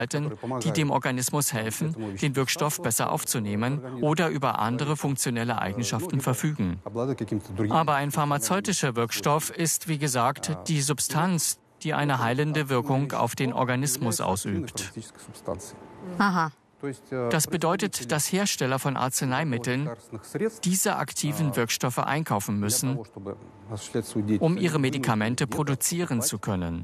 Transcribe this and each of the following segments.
die dem Organismus helfen, den Wirkstoff besser aufzunehmen oder über andere funktionelle Eigenschaften verfügen. Aber ein pharmazeutischer Wirkstoff ist, wie gesagt, die Substanz, die eine heilende Wirkung auf den Organismus ausübt. Aha. Das bedeutet, dass Hersteller von Arzneimitteln diese aktiven Wirkstoffe einkaufen müssen, um ihre Medikamente produzieren zu können.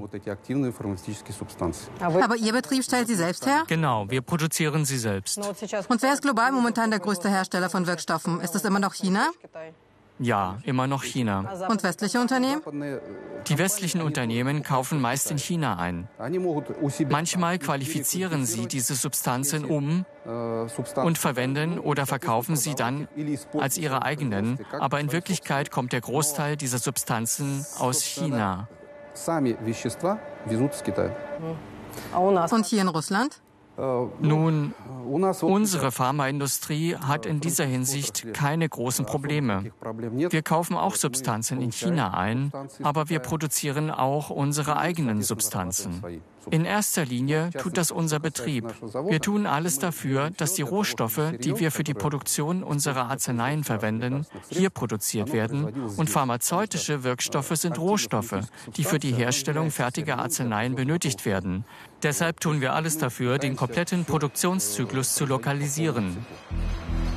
Aber Ihr Betrieb stellt sie selbst her? Genau, wir produzieren sie selbst. Und wer ist global momentan der größte Hersteller von Wirkstoffen? Ist es immer noch China? Ja, immer noch China. Und westliche Unternehmen? Die westlichen Unternehmen kaufen meist in China ein. Manchmal qualifizieren sie diese Substanzen um und verwenden oder verkaufen sie dann als ihre eigenen. Aber in Wirklichkeit kommt der Großteil dieser Substanzen aus China. Und hier in Russland? Nun, unsere Pharmaindustrie hat in dieser Hinsicht keine großen Probleme. Wir kaufen auch Substanzen in China ein, aber wir produzieren auch unsere eigenen Substanzen. In erster Linie tut das unser Betrieb. Wir tun alles dafür, dass die Rohstoffe, die wir für die Produktion unserer Arzneien verwenden, hier produziert werden. Und pharmazeutische Wirkstoffe sind Rohstoffe, die für die Herstellung fertiger Arzneien benötigt werden. Deshalb tun wir alles dafür, den kompletten Produktionszyklus zu lokalisieren.